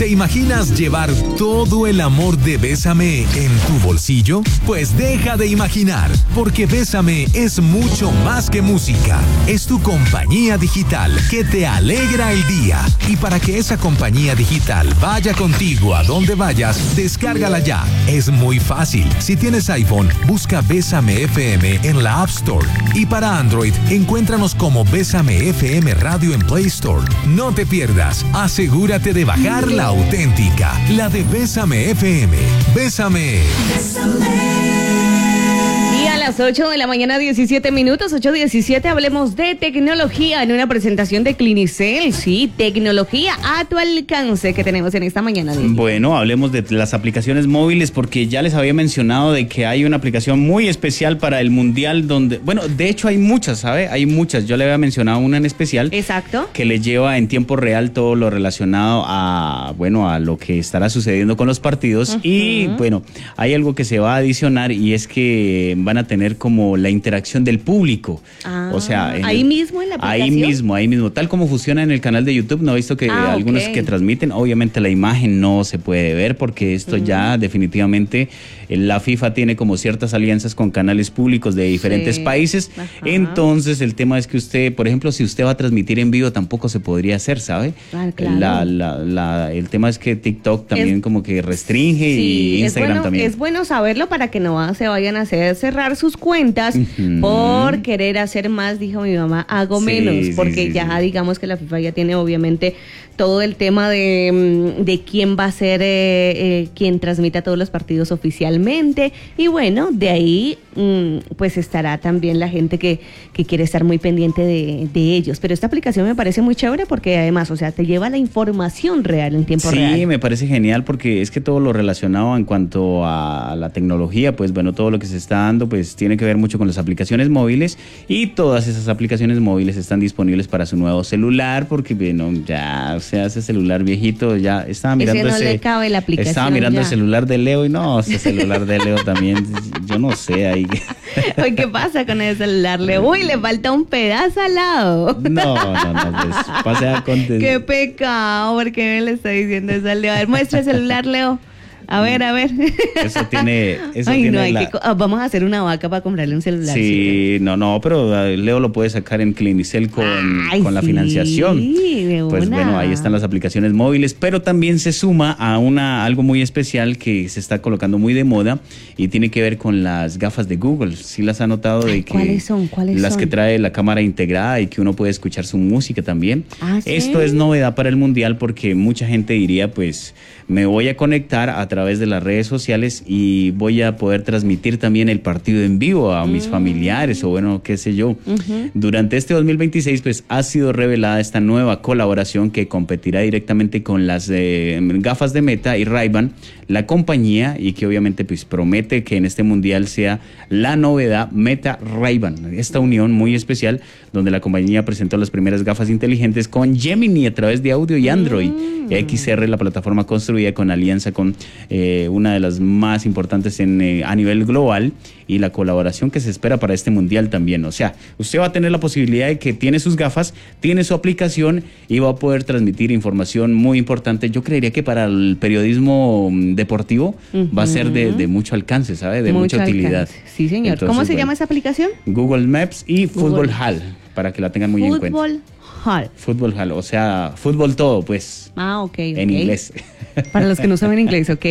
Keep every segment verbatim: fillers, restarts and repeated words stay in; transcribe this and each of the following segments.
¿Te imaginas llevar todo el amor de Bésame en tu bolsillo? Pues deja de imaginar, porque Bésame es mucho más que música. Es tu compañía digital que te alegra el día. Y para que esa compañía digital vaya contigo a donde vayas, descárgala ya. Es muy fácil. Si tienes iPhone, busca Bésame F M en la App Store. Y para Android, encuéntranos como Bésame F M Radio en Play Store. No te pierdas. Asegúrate de bajar la auténtica, la de Bésame F M. Bésame. Y a las ocho de la mañana, diecisiete minutos, ocho diecisiete, hablemos de tecnología en una presentación de Clinicel. Sí, tecnología a tu alcance que tenemos en esta mañana. Bueno, hablemos de las aplicaciones móviles, porque ya les había mencionado de que hay una aplicación muy especial para el Mundial donde, bueno, de hecho hay muchas, ¿sabe? Hay muchas. Yo le había mencionado una en especial. Exacto. Que le lleva en tiempo real todo lo relacionado a, bueno, a lo que estará sucediendo con los partidos. Uh-huh. Y, bueno, hay algo que se va a adicionar y es que van a tener como la interacción del público. Ah, o sea, ahí el, mismo en la aplicación. Ahí mismo, ahí mismo. Tal como funciona en el canal de YouTube, ¿no he visto que ah, algunos okay. que transmiten? Obviamente la imagen no se puede ver porque esto uh-huh. ya definitivamente la FIFA tiene como ciertas alianzas con canales públicos de diferentes sí. países. Ajá. Entonces el tema es que usted, por ejemplo, si usted va a transmitir en vivo tampoco se podría hacer, ¿sabe? Ah, claro. la, la, la, el tema es que TikTok también es, como que restringe sí, y Instagram es bueno, también. Es bueno saberlo para que no se vayan a hacer cerrar sus cuentas uh-huh. por querer hacer más, dijo mi mamá, hago sí, menos, porque sí, sí, ya sí. digamos que la FIFA ya tiene obviamente todo el tema de, de quién va a ser eh, eh, quien transmita todos los partidos oficialmente, y bueno, de ahí mm, pues estará también la gente que, que quiere estar muy pendiente de, de ellos, pero esta aplicación me parece muy chévere porque además, o sea, te lleva la información real en tiempo sí, real. Sí, me parece genial porque es que todo lo relacionado en cuanto a la tecnología, pues bueno, todo lo que se está dando, pues tiene que ver mucho con las aplicaciones móviles, y todas esas aplicaciones móviles están disponibles para su nuevo celular, porque bueno, ya, o sea, ese celular viejito, ya estaba mirando ese no ese, le cabe la aplicación, estaba mirando ya. el celular de Leo y no, ese celular de Leo también, yo no sé ahí. Oye, ¿qué pasa con el celular, Leo? Uy, le falta un pedazo al lado. No, no, no, pues pase a contes. Qué pecado, ¿por qué me le está diciendo eso al Leo? A ver, muestra el celular, Leo. A ver, a ver. Eso tiene... Eso Ay, tiene no, hay la... que, vamos a hacer una vaca para comprarle un celular. Sí, no, no, pero Leo lo puede sacar en Clinicel con, Ay, con la sí, financiación. De pues una. bueno, ahí están las aplicaciones móviles, pero también se suma a una algo muy especial que se está colocando muy de moda y tiene que ver con las gafas de Google. ¿Sí las ha notado? De que ¿Cuáles son? ¿Cuáles las son? que trae la cámara integrada y que uno puede escuchar su música también. ¿Ah, sí? Esto es novedad para el Mundial porque mucha gente diría, pues, me voy a conectar a través de las redes sociales y voy a poder transmitir también el partido en vivo a mis mm. familiares o bueno, qué sé yo. Uh-huh. Durante este dos mil veintiséis, pues, ha sido revelada esta nueva colaboración que competirá directamente con las eh, gafas de Meta y Ray-Ban, la compañía, y que obviamente pues promete que en este mundial sea la novedad Meta Ray-Ban, esta unión muy especial donde la compañía presentó las primeras gafas inteligentes con Gemini a través de audio y Android. Mm. X R, la plataforma construida con alianza con eh, una de las más importantes en, eh, a nivel global, y la colaboración que se espera para este mundial también. O sea, usted va a tener la posibilidad de que tiene sus gafas, tiene su aplicación y va a poder transmitir información muy importante. Yo creería que para el periodismo deportivo uh-huh. va a ser de, de mucho alcance, ¿sabe? De mucho mucha utilidad. Alcance. Sí, señor. Entonces, ¿cómo se bueno, llama esa aplicación? Google Maps y Football Hall, para que la tengan muy Football en cuenta. Hall. Fútbol Hall, o sea, fútbol todo, pues. Ah, ok, ok. En inglés. Para los que no saben inglés, ok.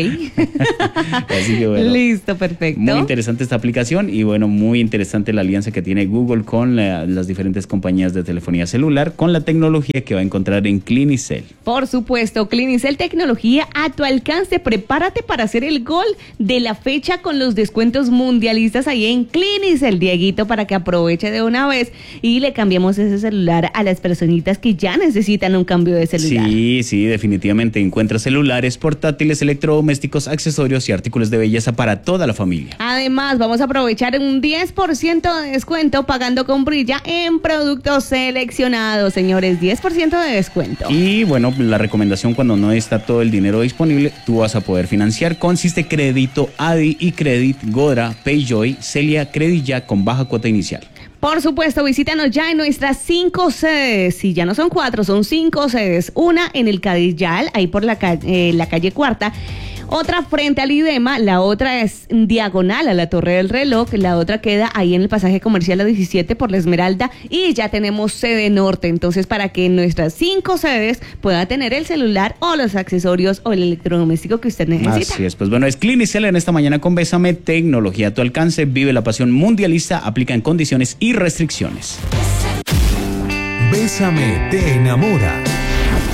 Así que bueno. Listo, perfecto. Muy interesante esta aplicación y bueno, muy interesante la alianza que tiene Google con la, las diferentes compañías de telefonía celular, con la tecnología que va a encontrar en Clinicel. Por supuesto, Clinicel, tecnología a tu alcance. Prepárate para hacer el gol de la fecha con los descuentos mundialistas ahí en Clinicel, Dieguito, para que aproveche de una vez y le cambiemos ese celular a las personitas que ya necesitan un cambio de celular. Sí, sí, definitivamente. Encuentra celulares, portátiles, electrodomésticos, accesorios y artículos de belleza para toda la familia. Además, vamos a aprovechar un diez por ciento de descuento pagando con Brilla en productos seleccionados, señores. diez por ciento de descuento. Y bueno, la recomendación cuando no está todo el dinero disponible, tú vas a poder financiar con Siste Crédito, Adi y Credit, Godra, Payjoy, Celia, Credit Ya con baja cuota inicial. Por supuesto, visítanos ya en nuestras cinco sedes. Si ya no son cuatro, son cinco sedes. Una en el Cadillal, ahí por la, ca- eh, la calle Cuarta. Otra frente al IDEMA, la otra es diagonal a la Torre del Reloj, la otra queda ahí en el pasaje comercial a diecisiete por la Esmeralda y ya tenemos sede norte. Entonces, para que en nuestras cinco sedes pueda tener el celular o los accesorios o el electrodoméstico que usted necesita. Así es, pues bueno, es Clinicel en esta mañana con Bésame, tecnología a tu alcance, vive la pasión mundialista, aplica en condiciones y restricciones. Bésame te enamora.